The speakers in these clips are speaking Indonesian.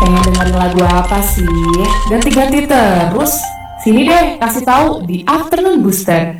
Pengen dengerin lagu apa sih? Ganti-ganti terus. Sini deh, kasih tahu di Afternoon Booster.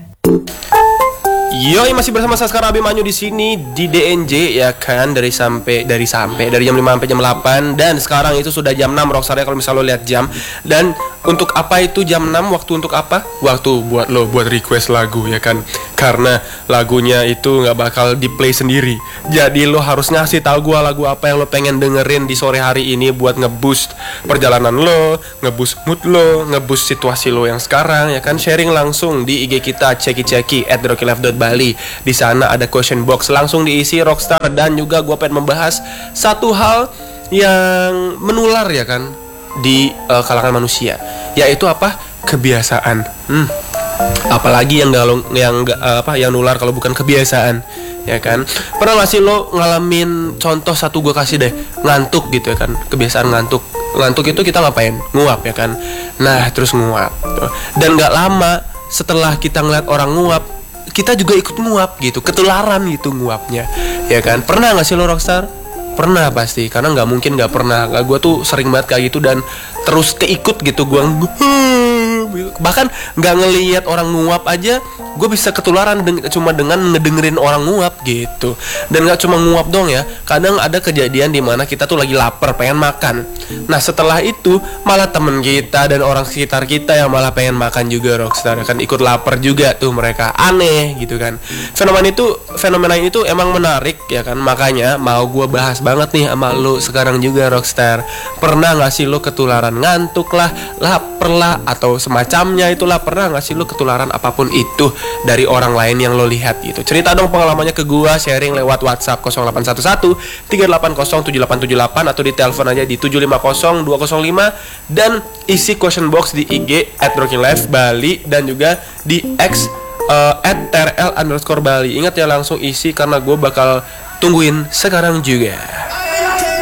Yoi, masih bersama Saskar Abimanyu di sini di DNJ ya kan, dari jam 5 sampai jam 8, dan sekarang itu sudah jam 6 Rockstar ya, kalau misalnya lo lihat jam. Dan untuk apa itu jam 6? Waktu untuk apa? Waktu buat lo buat request lagu ya kan. Karena lagunya itu nggak bakal di play sendiri. Jadi lo harus ngasih tahu gua lagu apa yang lo pengen dengerin di sore hari ini buat ngeboost perjalanan lo, ngeboost mood lo, ngeboost situasi lo yang sekarang ya kan. Sharing langsung di IG kita ceki @rockyleft.bali. Di sana ada question box, langsung diisi Rockstar, dan juga gua pengen membahas satu hal yang menular ya kan di kalangan manusia, yaitu apa? Kebiasaan. Apalagi yang nular kalau bukan kebiasaan ya kan. Pernah gak sih lo ngalamin, contoh satu gue kasih deh, ngantuk gitu ya kan. Kebiasaan ngantuk itu kita ngapain? Nguap ya kan. Nah terus nguap tuh. Dan gak lama setelah kita ngeliat orang nguap, kita juga ikut nguap gitu, ketularan gitu nguapnya ya kan. Pernah gak sih lo Rockstar? Pernah pasti, karena nggak mungkin nggak pernah. Gue tuh sering banget kayak gitu dan terus keikut gitu. Gue bahkan nggak ngelihat orang nguap aja, gue bisa ketularan cuma dengan ngedengerin orang nguap gitu. Dan nggak cuma nguap dong ya, kadang ada kejadian dimana kita tuh lagi lapar, pengen makan. Nah setelah itu malah temen kita dan orang sekitar kita yang malah pengen makan juga Rockstar, kan ikut lapar juga tuh mereka. Aneh gitu kan. Fenomena ini tuh emang menarik ya kan. Makanya mau gue bahas banget nih sama lu sekarang juga Rockstar. Pernah gak sih lu ketularan ngantuk lah, lapar lah, atau semacamnya itulah? Pernah gak sih lu ketularan apapun itu dari orang lain yang lo lihat gitu? Cerita dong pengalamannya ke gua, sharing lewat WhatsApp 0811 380 7878 atau di telepon aja di 750 205, dan isi question box di IG @rockyleft_bali dan juga di X @trl_bali. Ingat ya, langsung isi karena gue bakal tungguin sekarang juga.